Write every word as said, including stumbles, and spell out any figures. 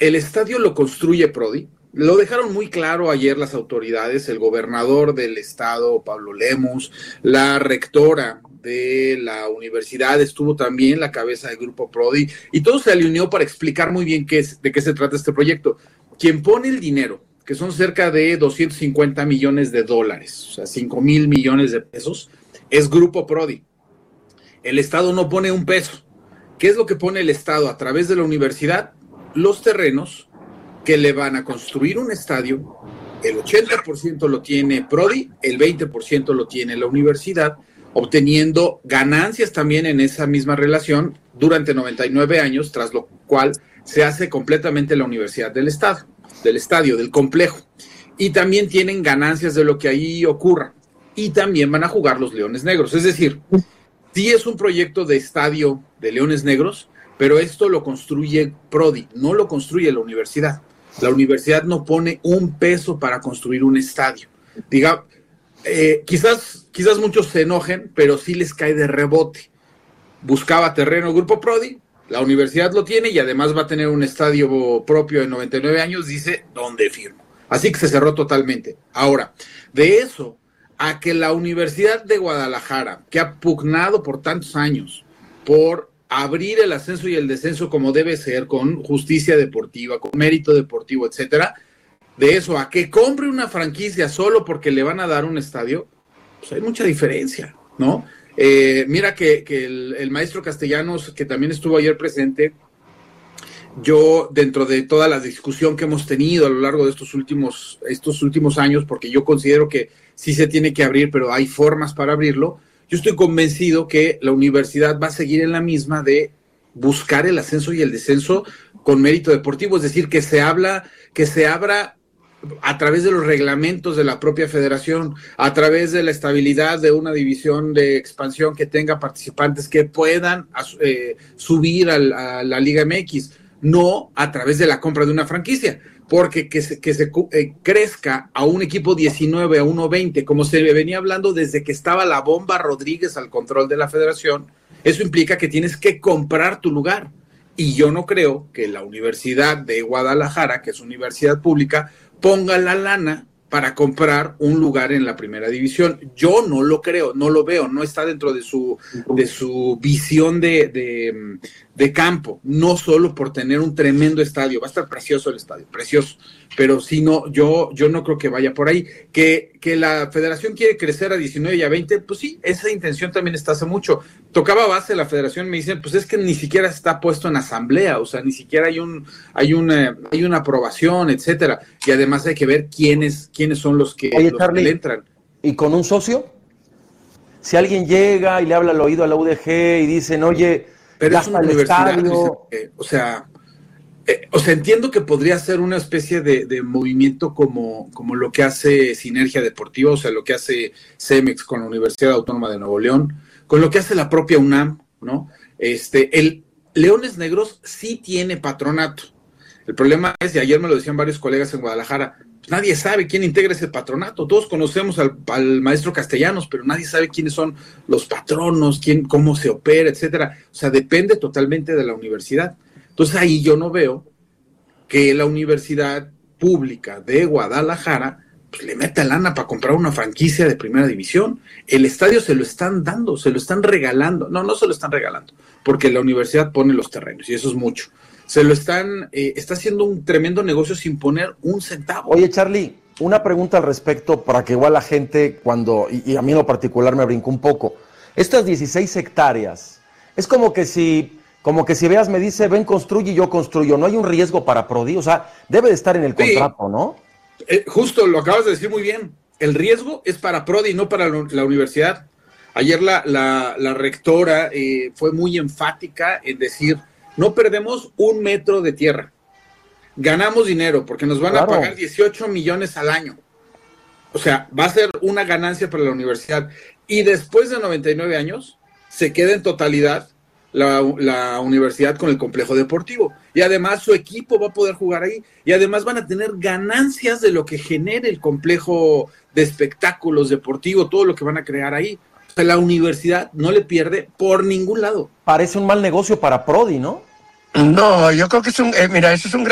el estadio lo construye Prodi. Lo dejaron muy claro ayer las autoridades, el gobernador del estado, Pablo Lemus, la rectora de la universidad estuvo también la cabeza del grupo Prodi, y todo se alineó para explicar muy bien qué es, de qué se trata este proyecto. Quien pone el dinero, que son cerca de doscientos cincuenta millones de dólares, o sea, cinco mil millones de pesos, es Grupo Prodi. El Estado no pone un peso. ¿Qué es lo que pone el Estado a través de la universidad? Los terrenos que le van a construir un estadio. El ochenta por ciento lo tiene Prodi, el veinte por ciento lo tiene la universidad, obteniendo ganancias también en esa misma relación durante noventa y nueve años, tras lo cual se hace completamente la universidad del Estado, del estadio, del complejo. Y también tienen ganancias de lo que ahí ocurra. Y también van a jugar los Leones Negros. Es decir, sí es un proyecto de estadio de Leones Negros, pero esto lo construye Prodi, no lo construye la universidad. La universidad no pone un peso para construir un estadio. Diga, eh, quizás, quizás muchos se enojen, pero sí les cae de rebote. Buscaba terreno el Grupo Prodi, la universidad lo tiene y además va a tener un estadio propio en noventa y nueve años, dice, ¿dónde firmo? Así que se cerró totalmente. Ahora, de eso a que la Universidad de Guadalajara, que ha pugnado por tantos años por abrir el ascenso y el descenso como debe ser, con justicia deportiva, con mérito deportivo, etcétera, de eso a que compre una franquicia solo porque le van a dar un estadio, pues hay mucha diferencia, ¿no? Eh, mira que, que el, el maestro Castellanos, que también estuvo ayer presente, yo, dentro de toda la discusión que hemos tenido a lo largo de estos últimos, estos últimos años, porque yo considero que sí se tiene que abrir, pero hay formas para abrirlo, yo estoy convencido que la universidad va a seguir en la misma de buscar el ascenso y el descenso con mérito deportivo, es decir, que se habla, que se abra a través de los reglamentos de la propia federación, a través de la estabilidad de una división de expansión que tenga participantes que puedan eh, subir a la, a la Liga M X, no a través de la compra de una franquicia, porque que se, que se eh, crezca a un equipo diecinueve, a uno veinte, como se venía hablando desde que estaba la Bomba Rodríguez al control de la federación, eso implica que tienes que comprar tu lugar. Y yo no creo que la Universidad de Guadalajara, que es universidad pública, ponga la lana para comprar un lugar en la primera división. Yo no lo creo, no lo veo, no está dentro de su, de su visión de, de, de campo, no solo por tener un tremendo estadio, va a estar precioso el estadio, precioso, pero si no, yo, yo no creo que vaya por ahí. Que, que la federación quiere crecer a diecinueve y a veinte, pues sí, esa intención también está hace mucho. Tocaba base la federación, me dicen, pues es que ni siquiera está puesto en asamblea, o sea, ni siquiera hay un, hay una, hay una aprobación, etcétera, y además hay que ver quiénes, quiénes son los que, Oye, los Charlie, que le entran. ¿Y con un socio? Si alguien llega y le habla al oído a la U D G y dicen, oye, pero es una el universidad, estadio. Eh, o sea, eh, o sea, entiendo que podría ser una especie de, de movimiento como, como lo que hace Sinergia Deportiva, o sea, lo que hace Cemex con la Universidad Autónoma de Nuevo León, con lo que hace la propia UNAM, ¿no? Este, el Leones Negros sí tiene patronato. El problema es, y ayer me lo decían varios colegas en Guadalajara, pues nadie sabe quién integra ese patronato. Todos conocemos al, al maestro Castellanos, pero nadie sabe quiénes son los patronos, quién, cómo se opera, etcétera. O sea, depende totalmente de la universidad. Entonces ahí yo no veo que la Universidad Pública de Guadalajara pues, le meta lana para comprar una franquicia de primera división. El estadio se lo están dando, se lo están regalando. No, no se lo están regalando, porque la universidad pone los terrenos y eso es mucho. Se lo están, eh, está haciendo un tremendo negocio sin poner un centavo. Oye, Charlie, una pregunta al respecto para que igual la gente, cuando, y, y a mí en lo particular me brincó un poco, estas dieciséis hectáreas, es como que si, como que si Veas me dice, ven, construye y yo construyo, no hay un riesgo para Prodi, o sea, debe de estar en el contrato, sí, ¿no? Eh, justo, lo acabas de decir muy bien, el riesgo es para Prodi, no para la, la universidad. Ayer la, la, la rectora eh, fue muy enfática en decir, no perdemos un metro de tierra, ganamos dinero porque nos van claro. a pagar dieciocho millones al año. O sea, va a ser una ganancia para la universidad. Y después de noventa y nueve años, se queda en totalidad la, la universidad con el complejo deportivo. Y además su equipo va a poder jugar ahí. Y además van a tener ganancias de lo que genere el complejo de espectáculos deportivos, todo lo que van a crear ahí. O sea, la universidad no le pierde por ningún lado. Parece un mal negocio para Prodi, ¿no? No, yo creo que es un, eh, mira, eso es un gran